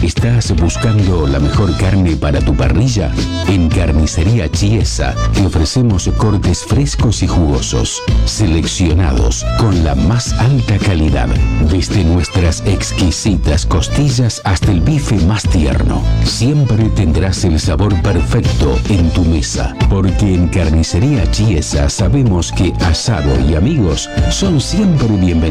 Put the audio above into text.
¿Estás buscando la mejor carne para tu parrilla? En Carnicería Chiesa te ofrecemos cortes frescos y jugosos, seleccionados con la más alta calidad, desde nuestras exquisitas costillas hasta el bife más tierno. Siempre tendrás el sabor perfecto en tu mesa, porque en Carnicería Chiesa sabemos que asado y amigos son siempre bienvenidos.